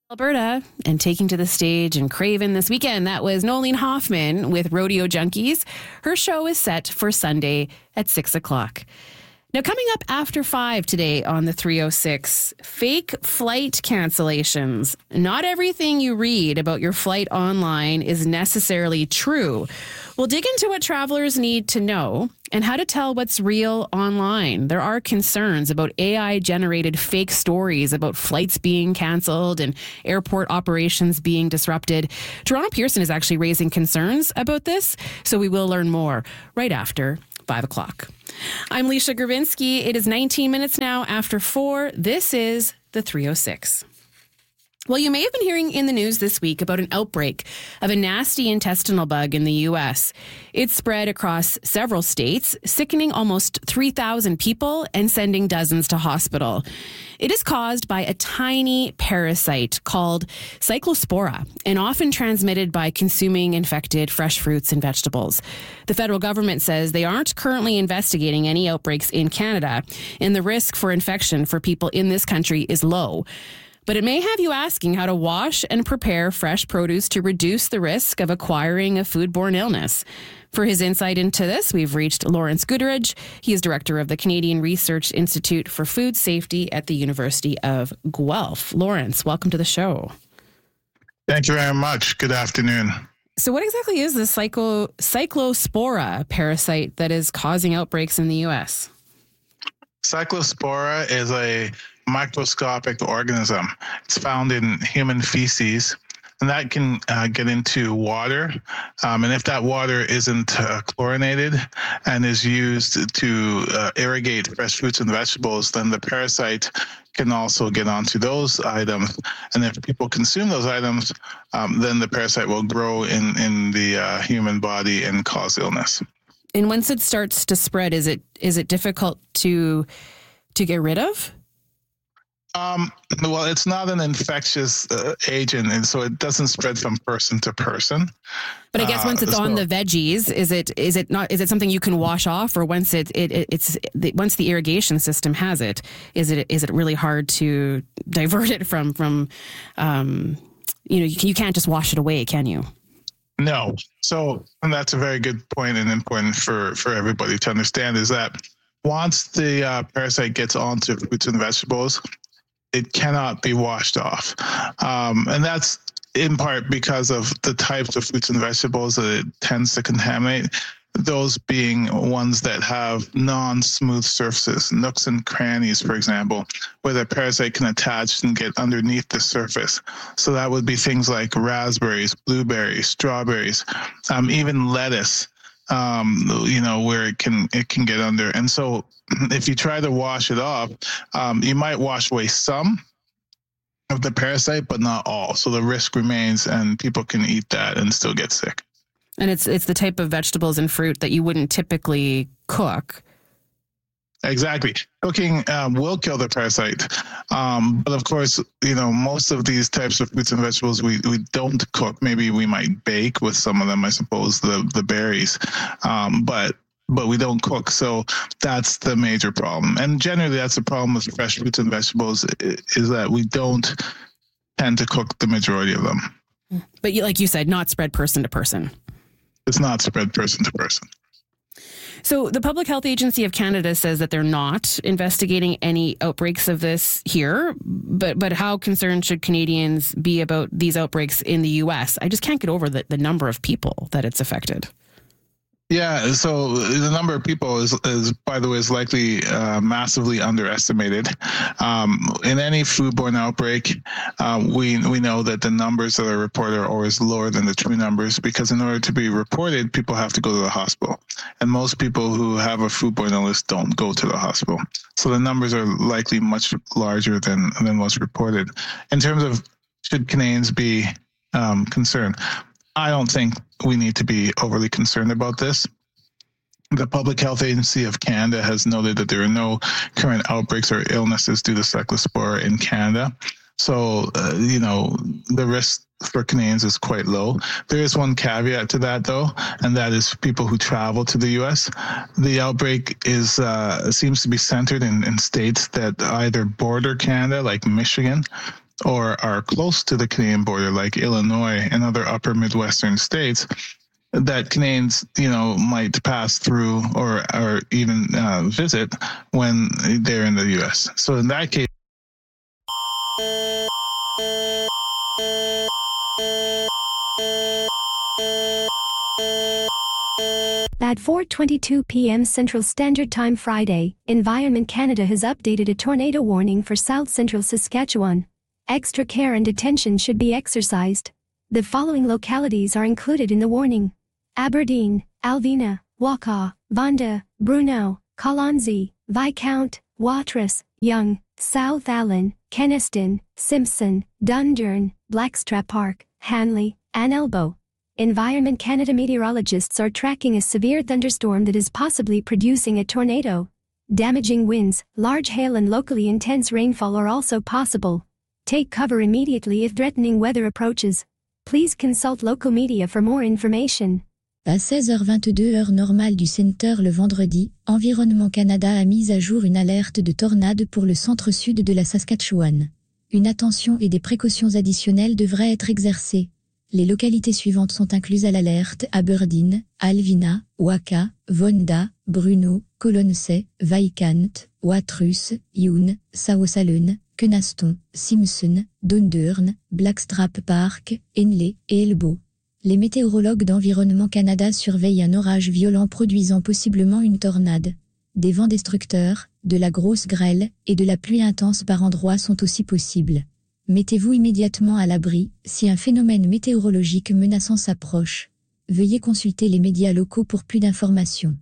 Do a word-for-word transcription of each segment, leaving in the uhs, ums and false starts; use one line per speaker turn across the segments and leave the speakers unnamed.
Alberta, and taking to the stage in Craven this weekend, that was Nolene Hoffman with Rodeo Junkies. Her show is set for Sunday at six o'clock. Now, coming up after five today on the three oh six, fake flight cancellations. Not everything you read about your flight online is necessarily true. We'll dig into what travelers need to know and how to tell what's real online. There are concerns about A I-generated fake stories about flights being canceled and airport operations being disrupted. Toronto Pearson is actually raising concerns about this, so we will learn more right after five o'clock. I'm Leisha Gravinsky. It is nineteen minutes now after four. This is the three oh six. Well, you may have been hearing in the news this week about an outbreak of a nasty intestinal bug in the U S. It's spread across several states, sickening almost three thousand people and sending dozens to hospital. It is caused by a tiny parasite called Cyclospora and often transmitted by consuming infected fresh fruits and vegetables. The federal government says they aren't currently investigating any outbreaks in Canada, and the risk for infection for people in this country is low. But it may have you asking how to wash and prepare fresh produce to reduce the risk of acquiring a foodborne illness. For his insight into this, we've reached Lawrence Gooderidge. He is director of the Canadian Research Institute for Food Safety at the University of Guelph. Lawrence, welcome to the show.
Thank you very much. Good afternoon.
So what exactly is the cyclo- Cyclospora parasite that is causing outbreaks in the U S?
Cyclospora is a microscopic organism. It's found in human feces, and that can uh, get into water. Um, and if that water isn't uh, chlorinated and is used to uh, irrigate fresh fruits and vegetables, then the parasite can also get onto those items. And if people consume those items, um, then the parasite will grow in, in the uh, human body and cause illness.
And once it starts to spread, is it is it difficult to to get rid of?
Um, well, it's not an infectious uh, agent, and so it doesn't spread from person to person.
But I guess once it's uh, so, on the veggies, is it is it not is it something you can wash off, or once it, it, it it's once the irrigation system has it, is it is it really hard to divert it from from um, you know you, can, you can't just wash it away, can you?
No. So, and that's a very good point and important for for everybody to understand is that once the uh, parasite gets onto fruits and vegetables, it cannot be washed off. Um, and that's in part because of the types of fruits and vegetables that it tends to contaminate, those being ones that have non-smooth surfaces, nooks and crannies, for example, where the parasite can attach and get underneath the surface. So that would be things like raspberries, blueberries, strawberries, um, even lettuce. Um, you know, where it can it can get under. And so if you try to wash it off, um, you might wash away some of the parasite, but not all. So the risk remains, and people can eat that and still get sick.
And it's it's the type of vegetables and fruit that you wouldn't typically cook.
Exactly. Cooking um, will kill the parasite. Um, but of course, you know, most of these types of fruits and vegetables we, we don't cook. Maybe we might bake with some of them, I suppose, the, the berries. Um, but but we don't cook. So that's the major problem. And generally, that's the problem with fresh fruits and vegetables is that we don't tend to cook the majority of them.
But you, like you said, not spread person to person.
It's not spread person to person.
So the Public Health Agency of Canada says that they're not investigating any outbreaks of this here, but but how concerned should Canadians be about these outbreaks in the U S? I just can't get over the, the number of people that it's affected.
Yeah, so the number of people is, is by the way, is likely uh, massively underestimated. Um, in any foodborne outbreak, um, we we know that the numbers that are reported are always lower than the true numbers because in order to be reported, people have to go to the hospital. And most people who have a foodborne illness don't go to the hospital. So the numbers are likely much larger than, than what's reported. In terms of should Canadians be um, concerned, I don't think we need to be overly concerned about this. The Public Health Agency of Canada has noted that there are no current outbreaks or illnesses due to Cyclospora in Canada. So, uh, you know, the risk for Canadians is quite low. There is one caveat to that, though, and that is people who travel to the U S. The outbreak is uh, seems to be centered in, in states that either border Canada, like Michigan, or are close to the Canadian border, like Illinois and other upper Midwestern states, that Canadians, you know, might pass through or or even uh, visit when they're in the U S. So in that case.
At four twenty-two p.m. Central Standard Time Friday, Environment Canada has updated a tornado warning for South Central Saskatchewan. Extra care and attention should be exercised. The following localities are included in the warning: Aberdeen, Alvina, Waukau, Vonda, Bruno, Colonsay, Viscount, Watrous, Young, South Allen, Kenaston, Simpson, Dundurn, Blackstrap Park, Hanley, and Elbow. Environment Canada meteorologists are tracking a severe thunderstorm that is possibly producing a tornado. Damaging winds, large hail and locally intense rainfall are also possible. Take cover immediately if threatening weather approaches. Please consult local media for more information.
À seize heures vingt-deux heure normale du Centre le vendredi, Environnement Canada a mis à jour une alerte de tornade pour le centre-sud de la Saskatchewan. Une attention et des précautions additionnelles devraient être exercées. Les localités suivantes sont incluses à l'alerte: Aberdeen, Alvina, Waka, Vonda, Bruno, Colonsay, Viscount, Watrous, Youn, Saosalun, Kenaston, Simpson, Dundurn, Blackstrap Park, Henley et Elbow. Les météorologues d'Environnement Canada surveillent un orage violent produisant possiblement une tornade. Des vents destructeurs, de la grosse grêle et de la pluie intense par endroits sont aussi possibles. Mettez-vous immédiatement à l'abri si un phénomène météorologique menaçant s'approche. Veuillez consulter les médias locaux pour plus d'informations.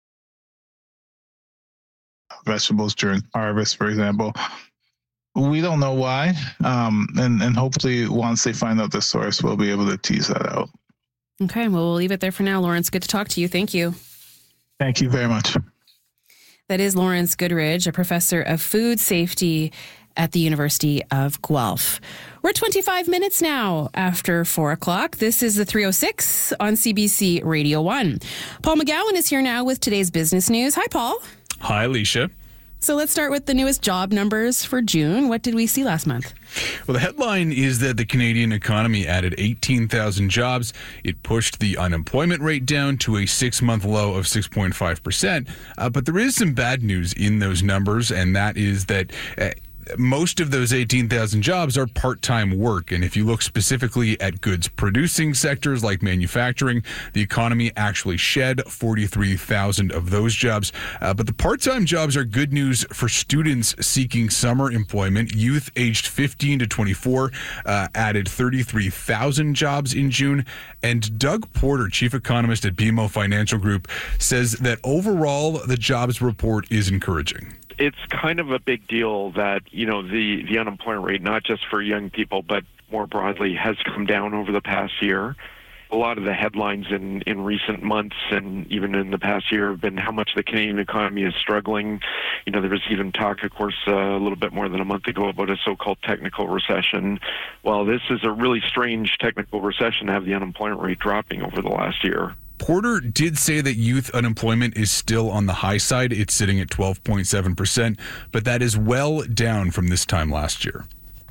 Vegetables during harvest, for example. We don't know why, um, and, and hopefully once they find out the source, we'll be able to tease that out.
Okay, well, we'll leave it there for now. Lawrence, good to talk to you. Thank you.
Thank you very much.
That is Lawrence Goodridge, a professor of food safety at the University of Guelph. We're twenty-five minutes now after four o'clock. This is the three oh six on C B C Radio one. Paul McGowan is here now with today's business news. Hi, Paul.
Hi, Alicia.
So let's start with the newest job numbers for June. What did we see last month?
Well, the headline is that the Canadian economy added eighteen thousand jobs. It pushed the unemployment rate down to a six-month low of six point five percent. Uh, but there is some bad news in those numbers, and that is that uh, most of those eighteen thousand jobs are part-time work. And if you look specifically at goods-producing sectors like manufacturing, the economy actually shed forty-three thousand of those jobs. Uh, but the part-time jobs are good news for students seeking summer employment. Youth aged fifteen to twenty-four uh, added thirty-three thousand jobs in June. And Doug Porter, chief economist at B M O Financial Group, says that overall the jobs report is encouraging.
It's kind of a big deal that, you know, the, the unemployment rate, not just for young people, but more broadly, has come down over the past year. A lot of the headlines in, in recent months and even in the past year have been how much the Canadian economy is struggling. You know, there was even talk, of course, uh, a little bit more than a month ago about a so-called technical recession. Well, this is a really strange technical recession to have the unemployment rate dropping over the last year.
Porter did say that youth unemployment is still on the high side. It's sitting at twelve point seven percent, but that is well down from this time last year.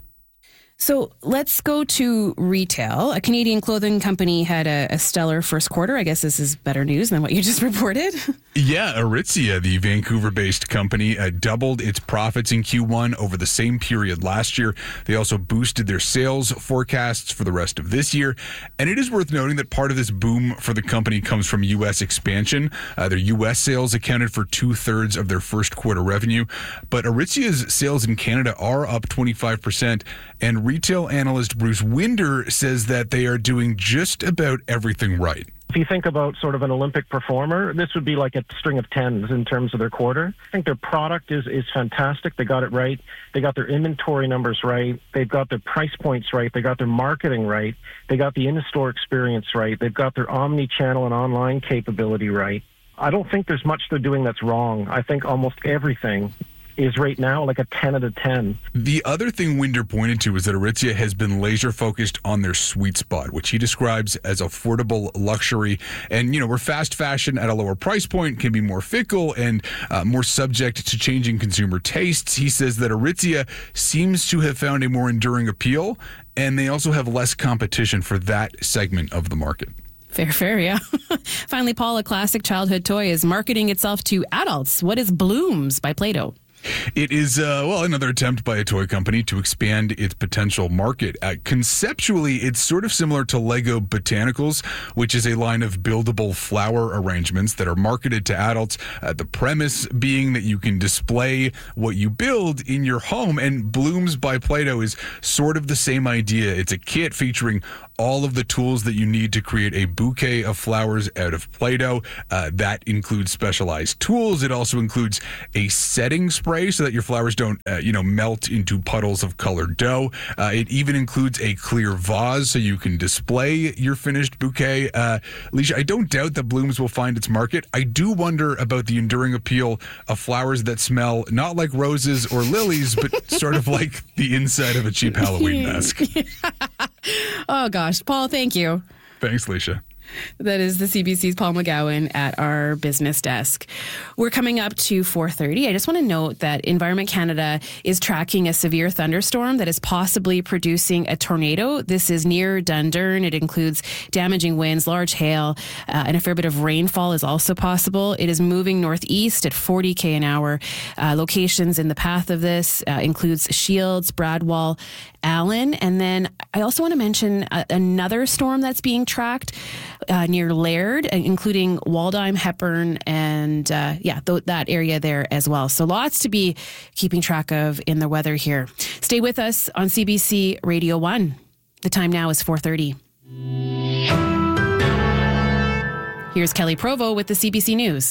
So let's go to retail. A Canadian clothing company had a, a stellar first quarter. I guess this is better news than what you just reported.
Yeah, Aritzia, the Vancouver-based company, uh, doubled its profits in Q one over the same period last year. They also boosted their sales forecasts for the rest of this year. And it is worth noting that part of this boom for the company comes from U S expansion. Uh, their U S sales accounted for two-thirds of their first quarter revenue. But Aritzia's sales in Canada are up twenty-five percent, and retail analyst Bruce Winder says that they are doing just about everything right.
If you think about sort of an Olympic performer, this would be like a string of tens in terms of their quarter. I think their product is, is fantastic. They got it right. They got their inventory numbers right. They've got their price points right. They got their marketing right. They got the in-store experience right. They've got their omni-channel and online capability right. I don't think there's much they're doing that's wrong. I think almost everything is right now like a ten out of ten.
The other thing Winder pointed to is that Aritzia has been laser focused on their sweet spot, which he describes as affordable luxury. And, you know, where fast fashion at a lower price point can be more fickle and uh, more subject to changing consumer tastes. He says that Aritzia seems to have found a more enduring appeal, and they also have less competition for that segment of the market.
Fair, fair, yeah. Finally, Paul, a classic childhood toy is marketing itself to adults. What is Blooms by Play-Doh?
It is, uh, well, another attempt by a toy company to expand its potential market. Uh, conceptually, it's sort of similar to Lego Botanicals, which is a line of buildable flower arrangements that are marketed to adults. Uh, the premise being that you can display what you build in your home, and Blooms by Play-Doh is sort of the same idea. It's a kit featuring all of the tools that you need to create a bouquet of flowers out of Play-Doh. Uh, that includes specialized tools. It also includes a setting spray so that your flowers don't, uh, you know, melt into puddles of colored dough. Uh, it even includes a clear vase so you can display your finished bouquet. Uh, Alicia, I don't doubt that Blooms will find its market. I do wonder about the enduring appeal of flowers that smell not like roses or lilies, but sort of like the inside of a cheap Halloween mask.
Oh, gosh. Paul, thank you.
Thanks, Alicia.
That is the C B C's Paul McGowan at our business desk. We're coming up to four thirty. I just want to note that Environment Canada is tracking a severe thunderstorm that is possibly producing a tornado. This is near Dundurn. It includes damaging winds, large hail, uh, and a fair bit of rainfall is also possible. It is moving northeast at forty kilometers an hour. Uh, locations in the path of this uh, includes Shields, Bradwell, Allen. And then I also want to mention uh, another storm that's being tracked uh, near Laird, including Waldheim, Hepburn, and uh, yeah, th- that area there as well. So lots to be keeping track of in the weather here. Stay with us on C B C Radio one. The time now is four thirty. Here's Kelly Provo with the C B C News.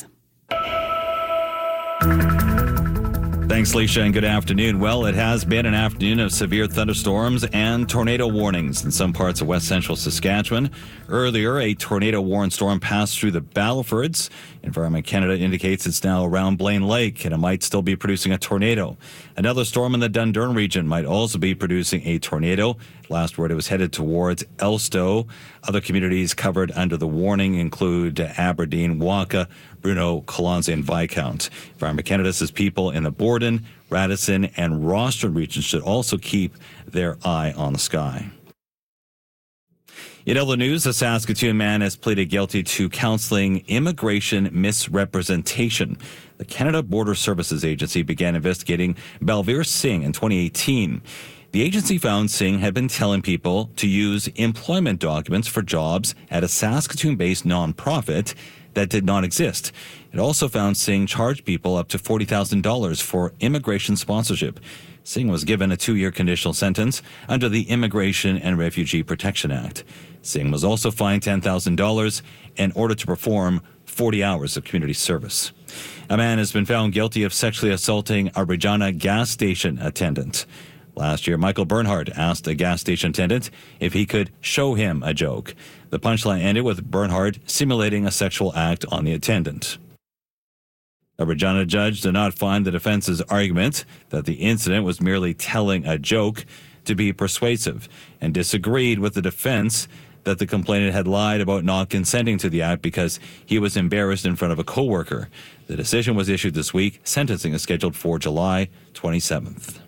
Thanks, Leisha, and good afternoon. Well, it has been an afternoon of severe thunderstorms and tornado warnings in some parts of west central Saskatchewan. Earlier, a tornado-warned storm passed through the Battlefords. Environment Canada indicates it's now around Blaine Lake, and it might still be producing a tornado. Another storm in the Dundurn region might also be producing a tornado. Last word, it was headed towards Elstow. Other communities covered under the warning include Aberdeen, Waka, Bruno, Colonza, and Viscount. Environment Canada says people in the Borden, Radisson, and Rostron regions should also keep their eye on the sky. In other news, a Saskatoon man has pleaded guilty to counseling immigration misrepresentation. The Canada Border Services Agency began investigating Balveer Singh in twenty eighteen. The agency found Singh had been telling people to use employment documents for jobs at a Saskatoon-based nonprofit that did not exist. It also found Singh charged people up to forty thousand dollars for immigration sponsorship. Singh was given a two-year conditional sentence under the Immigration and Refugee Protection Act. Singh was also fined ten thousand dollars in order to perform forty hours of community service. A man has been found guilty of sexually assaulting a Regina gas station attendant. Last year, Michael Bernhardt asked a gas station attendant if he could show him a joke. The punchline ended with Bernhardt simulating a sexual act on the attendant. A Regina judge did not find the defense's argument that the incident was merely telling a joke to be persuasive and disagreed with the defense that the complainant had lied about not consenting to the act because he was embarrassed in front of a coworker. The decision was issued this week. Sentencing is scheduled for July twenty-seventh.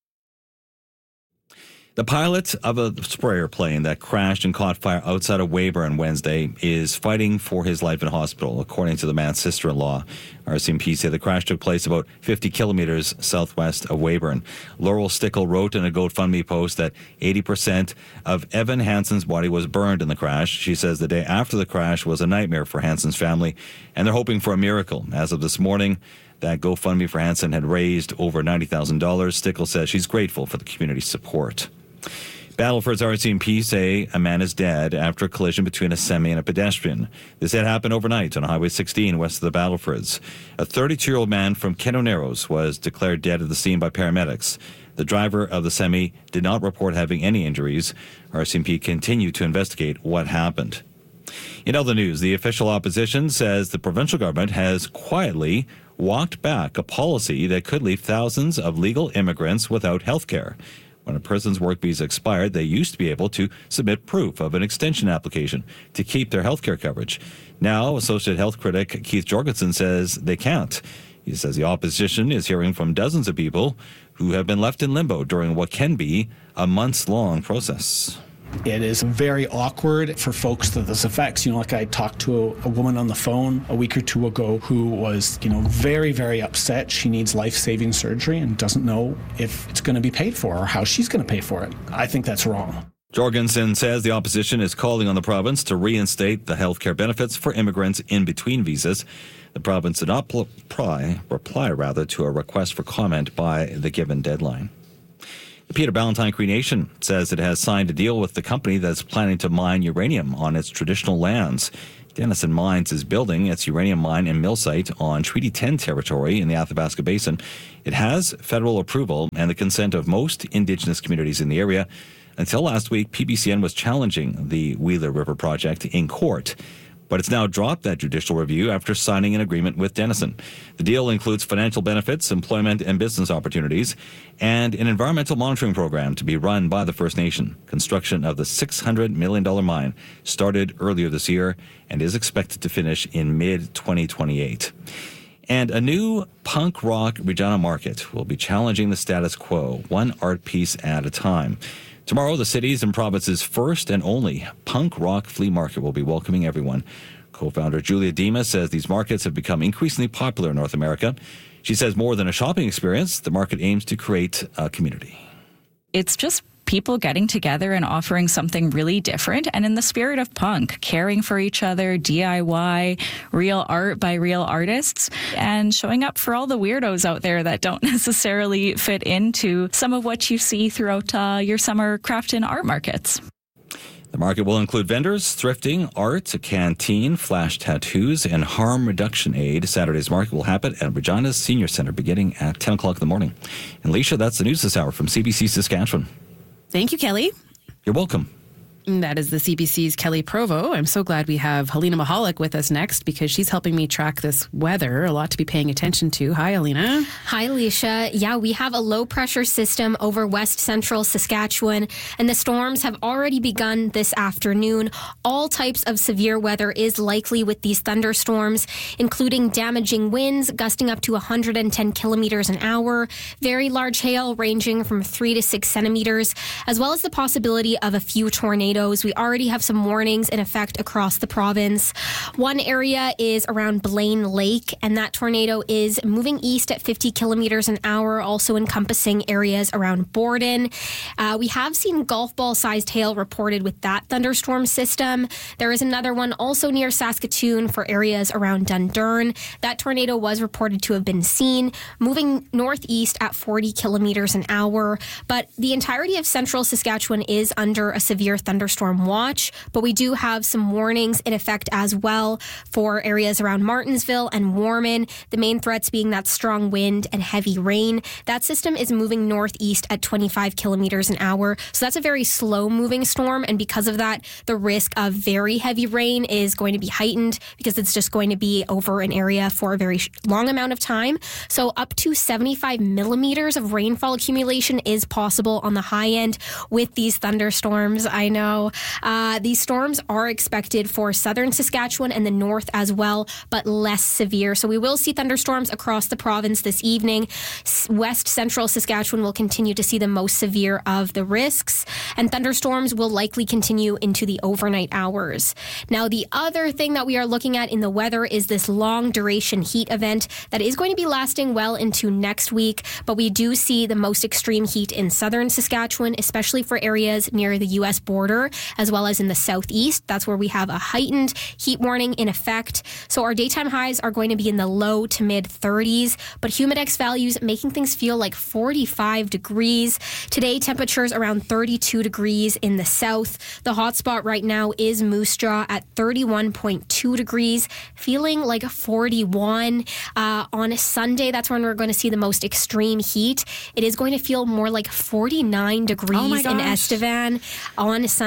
The pilot of a sprayer plane that crashed and caught fire outside of Weyburn Wednesday is fighting for his life in hospital, according to the man's sister-in-law. R C M P said the crash took place about fifty kilometers southwest of Weyburn. Laurel Stickle wrote in a GoFundMe post that eighty percent of Evan Hansen's body was burned in the crash. She says the day after the crash was a nightmare for Hansen's family, and they're hoping for a miracle. As of this morning, that GoFundMe for Hansen had raised over ninety thousand dollars. Stickle says she's grateful for the community's support. Battlefords R C M P say a man is dead after a collision between a semi and a pedestrian. This had happened overnight on Highway sixteen west of the Battlefords. A thirty-two-year-old man from Keno Narrows was declared dead at the scene by paramedics. The driver of the semi did not report having any injuries. R C M P continued to investigate what happened. In other news, the official opposition says the provincial government has quietly walked back a policy that could leave thousands of legal immigrants without health care. When a person's work visa expired, they used to be able to submit proof of an extension application to keep their health care coverage. Now, Associate Health critic Keith Jorgensen says they can't. He says the opposition is hearing from dozens of people who have been left in limbo during what can be a months-long process.
It is very awkward for folks that this affects. You know, like I talked to a, a woman on the phone a week or two ago who was, you know, very, very upset. She needs life-saving surgery and doesn't know if it's going to be paid for or how she's going to pay for it. I think that's wrong.
Jorgensen says the opposition is calling on the province to reinstate the health care benefits for immigrants in between visas. The province did not reply, reply rather, to a request for comment by the given deadline. The Peter Ballantyne Cree Nation says it has signed a deal with the company that's planning to mine uranium on its traditional lands. Denison Mines is building its uranium mine and mill site on Treaty ten territory in the Athabasca Basin. It has federal approval and the consent of most Indigenous communities in the area. Until last week, P B C N was challenging the Wheeler River project in court. But it's now dropped that judicial review after signing an agreement with Denison. The deal includes financial benefits, employment and business opportunities, and an environmental monitoring program to be run by the First Nation. Construction of the six hundred million dollars mine started earlier this year and is expected to finish in mid twenty twenty-eight. And a new punk rock Regina market will be challenging the status quo, one art piece at a time. Tomorrow, the city's and province's first and only punk rock flea market will be welcoming everyone. Co-founder Julia Dima says these markets have become increasingly popular in North America. She says more than a shopping experience, the market aims to create a community.
It's just people getting together and offering something really different and in the spirit of punk, caring for each other, D I Y, real art by real artists, and showing up for all the weirdos out there that don't necessarily fit into some of what you see throughout uh, your summer craft and art markets.
The market will include vendors, thrifting, art, a canteen, flash tattoos, and harm reduction aid. Saturday's market will happen at Regina's Senior Centre beginning at ten o'clock in the morning. And Leisha, that's the news this hour from C B C Saskatchewan.
Thank you, Kelly.
You're welcome.
That is the C B C's Kelly Provo. I'm so glad we have Helena Mahalik with us next because she's helping me track this weather. A lot to be paying attention to. Hi, Helena.
Hi, Alicia. Yeah, we have a low pressure system over west central Saskatchewan, and the storms have already begun this afternoon. All types of severe weather is likely with these thunderstorms, including damaging winds gusting up to one hundred ten kilometers an hour, very large hail ranging from three to six centimeters, as well as the possibility of a few tornadoes. We already have some warnings in effect across the province. One area is around Blaine Lake, and that tornado is moving east at fifty kilometers an hour, also encompassing areas around Borden. Uh, we have seen golf ball sized hail reported with that thunderstorm system. There is another one also near Saskatoon for areas around Dundurn. That tornado was reported to have been seen moving northeast at forty kilometers an hour, but the entirety of central Saskatchewan is under a severe thunderstorm Storm watch, but we do have some warnings in effect as well for areas around Martinsville and Warman, the main threats being that strong wind and heavy rain. That system is moving northeast at twenty-five kilometers an hour, so that's a very slow moving storm, and because of that, the risk of very heavy rain is going to be heightened because it's just going to be over an area for a very long amount of time. So up to seventy-five millimeters of rainfall accumulation is possible on the high end with these thunderstorms. I know Uh, these storms are expected for southern Saskatchewan and the north as well, but less severe. So we will see thunderstorms across the province this evening. West central Saskatchewan will continue to see the most severe of the risks, and thunderstorms will likely continue into the overnight hours. Now, the other thing that we are looking at in the weather is this long duration heat event that is going to be lasting well into next week, but we do see the most extreme heat in southern Saskatchewan, especially for areas near the U S border, as well as in the southeast. That's where we have a heightened heat warning in effect. So our daytime highs are going to be in the low to mid thirties, but humidex values making things feel like forty-five degrees. Today, temperatures around thirty-two degrees in the south. The hot spot right now is Moose Jaw at thirty-one point two degrees, feeling like forty-one. Uh, on a Sunday, that's when we're going to see the most extreme heat. It is going to feel more like forty-nine degrees
oh
in Estevan on Sunday.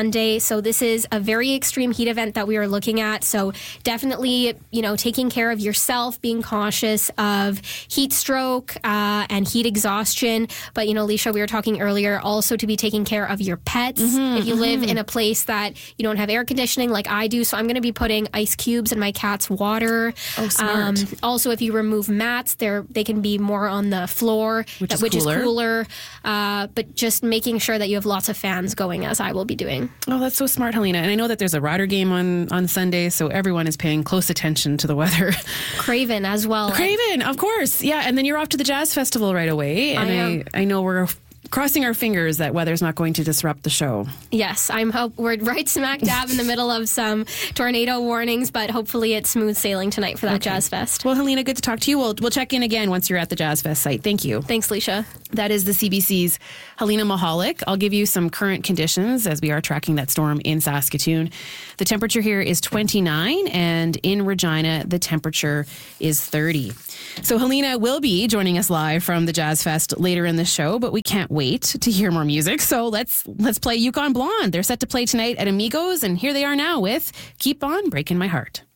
Sunday. So this is a very extreme heat event that we are looking at. So definitely, you know, taking care of yourself, being cautious of heat stroke uh, and heat exhaustion. But, you know, Leisha, we were talking earlier also to be taking care of your pets. Mm-hmm, if you mm-hmm. live in a place that you don't have air conditioning like I do. So I'm going to be putting ice cubes in my cat's water.
Oh, smart. Um,
also, if you remove mats, they're, they can be more on the floor,
which,
that,
is,
which
cooler.
is cooler. Uh, but just making sure that you have lots of fans going, as I will be doing.
Oh, that's so smart, Helena. And I know that there's a Rider game on, on Sunday, so everyone is paying close attention to the weather.
Craven as well.
Craven, of course. Yeah, and then you're off to the Jazz Festival right away. And
I, am.
I, I know we're crossing our fingers that weather's not going to disrupt the show.
Yes, I'm hope we're right smack dab in the middle of some tornado warnings, but hopefully it's smooth sailing tonight for that okay. Jazz Fest.
Well, Helena, good to talk to you. We'll, we'll check in again once you're at the Jazz Fest site. Thank you.
Thanks, Leisha.
That is the C B C's Helena Mahalik. I'll give you some current conditions as we are tracking that storm in Saskatoon. The temperature here is twenty-nine, and in Regina, the temperature is thirty. So Helena will be joining us live from the Jazz Fest later in the show, but we can't wait to hear more music. So let's let's play Yukon Blonde. They're set to play tonight at Amigos, and here they are now with Keep On Breaking My Heart.